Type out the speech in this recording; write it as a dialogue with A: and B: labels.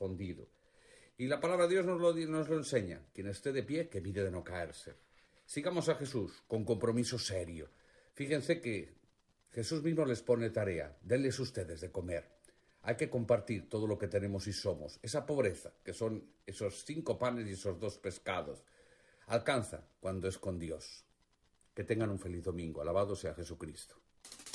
A: escondido. Y la palabra de Dios nos lo enseña. Quien esté de pie, que mire de no caerse. Sigamos a Jesús con compromiso serio. Fíjense que Jesús mismo les pone tarea. Denles ustedes de comer. Hay que compartir todo lo que tenemos y somos. Esa pobreza, que son esos 5 panes y esos 2 pescados, alcanza cuando es con Dios. Que tengan un feliz domingo. Alabado sea Jesucristo.